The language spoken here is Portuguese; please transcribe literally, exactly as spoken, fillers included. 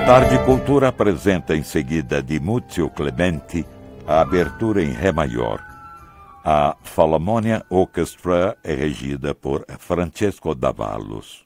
Tarde Cultura apresenta em seguida de Muzio Clementi a abertura em Ré maior. A Philharmonia Orchestra é regida por Francesco D'Avalos.